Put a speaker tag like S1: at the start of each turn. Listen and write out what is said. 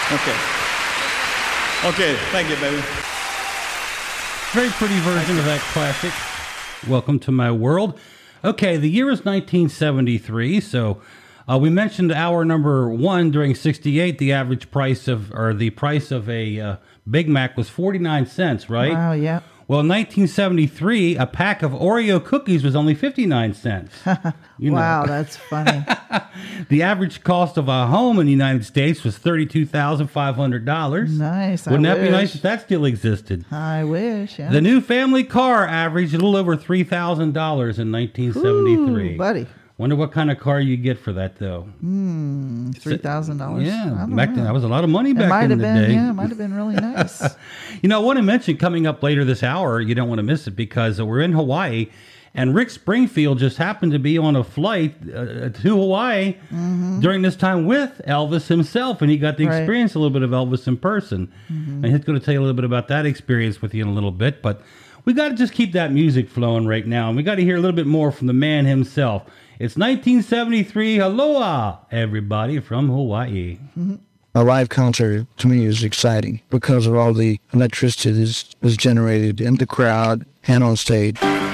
S1: Okay. Okay, thank you, baby.
S2: Very pretty version of that classic. Welcome to my world. Okay, the year is 1973, so we mentioned hour number one during 68, the average price of, or the price of a Big Mac was 49 cents, right?
S3: Wow, yeah.
S2: Well, in 1973, a pack of Oreo cookies was only 59 cents.
S3: Wow, that's funny.
S2: The average cost of a home in the United States was $32,500.
S3: Nice.
S2: Wouldn't that be nice if that still existed?
S3: I wish, yeah.
S2: The new family car averaged a little over $3,000 in 1973.
S3: Ooh, buddy.
S2: Wonder what kind of car you get for that, though.
S3: $3,000.
S2: Yeah, back then that was a lot of money back in the day.
S3: Yeah, it might have been really nice.
S2: You know, I want to mention coming up later this hour, you don't want to miss it because we're in Hawaii, and Rick Springfield just happened to be on a flight to Hawaii during this time with Elvis himself, and he got to experience a little bit of Elvis in person. And he's going to tell you a little bit about that experience with you in a little bit, but we got to just keep that music flowing right now, and we got to hear a little bit more from the man himself. It's 1973. Aloha, everybody from Hawaii.
S4: A live concert, to me, is exciting because of all the electricity that's generated in the crowd and on stage.